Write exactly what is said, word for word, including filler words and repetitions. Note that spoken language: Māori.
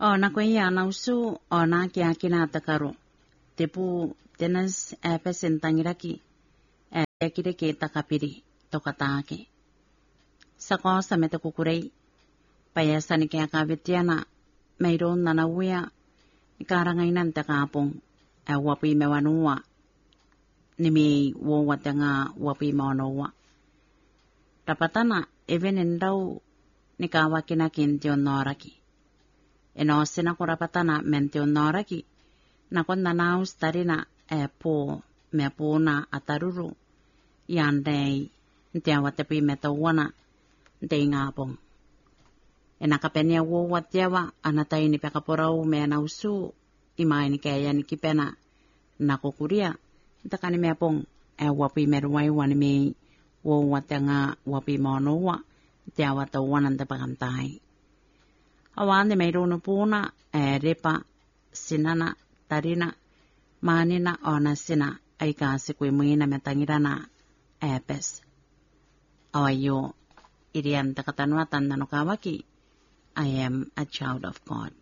O na koe ia na usu o na ki a kina takaru. Te pu tenas e pesen tangiraki e te kire ke takapiri toka taake. Sa kosa me te kukurei. Paya sani ke a kawetiana meiro nana uia i karangainan te kapong e wapi me wanua ni me wowa te ngā wapi me wanoa. Rapatana e venen rau ni ka wakina ki ntio noraki. E no sina ko rapatana me ntio noraki na ko nanau starina e po me po na ataruru i andei ntia watepi me tawana ntei ngāpong. E nakapenia wowa tiawa anatai ni pekaporau me anausu i mai ni kaya ni kipena na kukuria ntakani me apong e wapi me ruai wani me wowa te ngā wapi maonoa te awa tau wanan te pakantai. Awane me rono puna e repa sinana tarina manina ona sina ai ka se koe muina me tangirana e pes. Awayo irian takatanwa tanda no kawaki. I am a child of God.